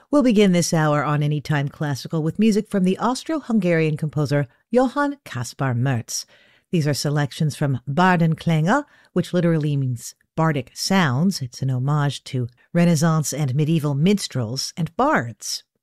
We'll begin this hour on Anytime Classical with music from the Austro-Hungarian composer Johann Caspar Merz. These are selections from Bardenklänge, which literally means bardic sounds. It's an homage to Renaissance and medieval minstrels and bards.